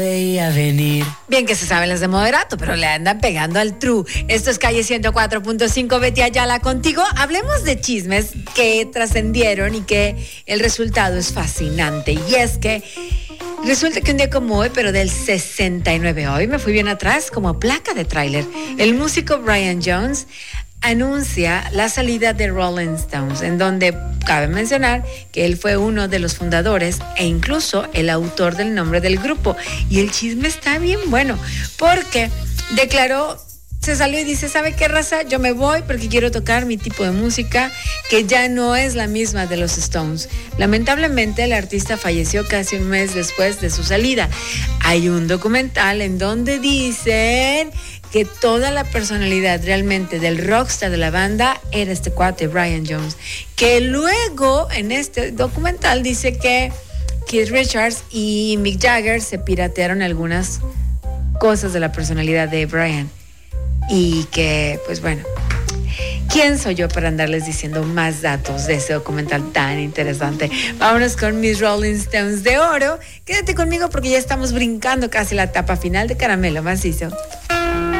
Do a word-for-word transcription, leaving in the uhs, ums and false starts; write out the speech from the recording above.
Veía venir. Bien que se saben las de moderato, pero le andan pegando al true. Esto es Calle ciento cuatro punto cinco, Betty Ayala contigo. Hablemos de chismes que trascendieron y que el resultado es fascinante. Y es que resulta que un día como hoy, pero del sesenta y nueve, hoy me fui bien atrás, como placa de tráiler, el músico Brian Jones anuncia la salida de Rolling Stones, en donde cabe mencionar que él fue uno de los fundadores e incluso el autor del nombre del grupo. Y el chisme está bien bueno, porque declaró, se salió y dice, ¿sabe qué, raza? Yo me voy porque quiero tocar mi tipo de música, que ya no es la misma de los Stones. Lamentablemente, el artista falleció casi un mes después de su salida. Hay un documental en donde dicen que toda la personalidad realmente del rockstar de la banda era este cuate, Brian Jones, que luego en este documental dice que Keith Richards y Mick Jagger se piratearon algunas cosas de la personalidad de Brian. Y que, pues bueno, ¿quién soy yo para andarles diciendo más datos de ese documental tan interesante? Vámonos con mis Rolling Stones de oro. Quédate conmigo porque ya estamos brincando casi la etapa final de Caramelo Macizo.